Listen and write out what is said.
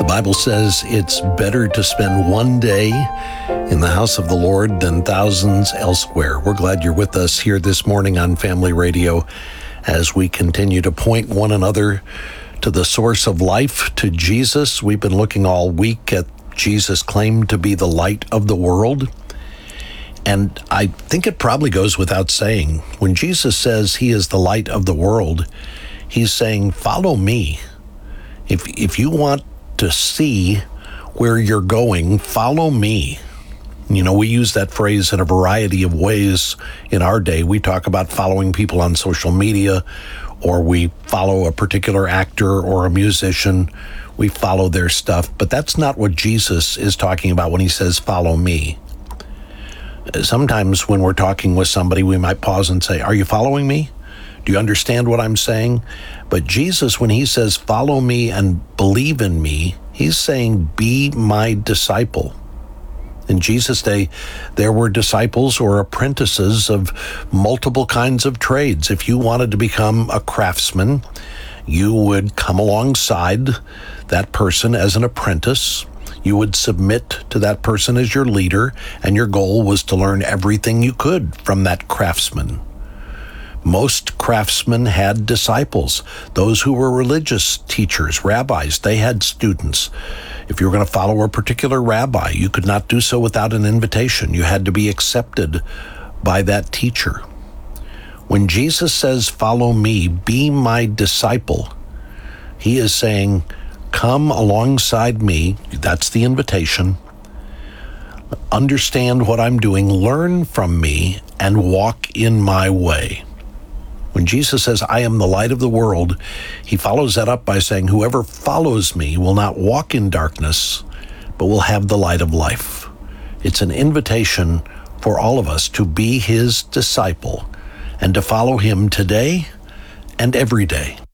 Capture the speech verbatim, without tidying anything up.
Bible says it's better to spend one day in the house of the Lord than thousands elsewhere. We're glad you're with us here this morning on Family Radio as we continue to point one another to the source of life, to Jesus. We've been looking all week at Jesus' claim to be the light of the world. And I think it probably goes without saying, when Jesus says he is the light of the world, he's saying, follow me. If if you want to see where you're going, follow me. You know, we use that phrase in a variety of ways in our day. We talk about following people on social media, or we follow a particular actor or a musician. We follow their stuff. But that's not what Jesus is talking about when he says, follow me. Sometimes when we're talking with somebody, we might pause and say, are you following me? Do you understand what I'm saying? But Jesus, when he says, follow me and believe in me, he's saying, be my disciple. In Jesus' day, there were disciples or apprentices of multiple kinds of trades. If you wanted to become a craftsman, you would come alongside that person as an apprentice. You would submit to that person as your leader, and your goal was to learn everything you could from that craftsman. Most craftsmen had disciples. Those who were religious teachers, rabbis, they had students. If you were going to follow a particular rabbi, you could not do so without an invitation. You had to be accepted by that teacher. When Jesus says, follow me, be my disciple, he is saying, come alongside me. That's the invitation. Understand what I'm doing, learn from me, and walk in my way. When Jesus says, I am the light of the world, he follows that up by saying, whoever follows me will not walk in darkness, but will have the light of life. It's an invitation for all of us to be his disciple and to follow him today and every day.